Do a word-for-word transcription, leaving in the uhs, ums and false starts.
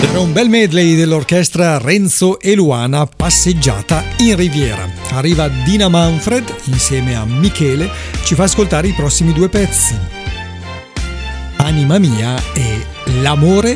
Era un bel medley dell'orchestra Renzo e Luana, Passeggiata in Riviera. Arriva Dina Manfred insieme a Michele, ci fa ascoltare i prossimi due pezzi: Anima mia e L'amore